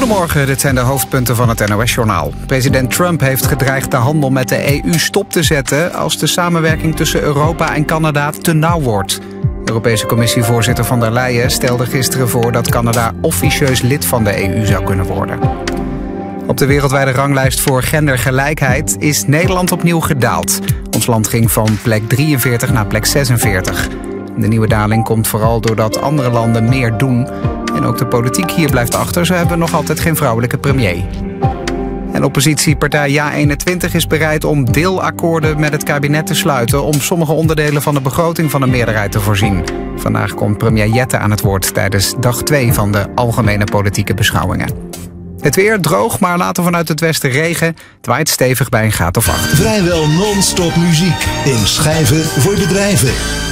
Goedemorgen, dit zijn de hoofdpunten van het NOS-journaal. President Trump heeft gedreigd de handel met de EU stop te zetten als de samenwerking tussen Europa en Canada te nauw wordt. Europese Commissievoorzitter von der Leyen stelde gisteren voor dat Canada officieus lid van de EU zou kunnen worden. Op de wereldwijde ranglijst voor gendergelijkheid is Nederland opnieuw gedaald. Ons land ging van plek 43 naar plek 46. De nieuwe daling komt vooral doordat andere landen meer doen. En ook de politiek hier blijft achter. Zo hebben we nog altijd geen vrouwelijke premier. En oppositiepartij JA21 is bereid om deelakkoorden met het kabinet te sluiten om sommige onderdelen van de begroting van een meerderheid te voorzien. Vandaag komt premier Jette aan het woord tijdens dag 2 van de algemene politieke beschouwingen. Het weer droog, maar later vanuit het westen regen. Het waait stevig bij een graad of 8. Vrijwel non-stop muziek in schijven voor bedrijven.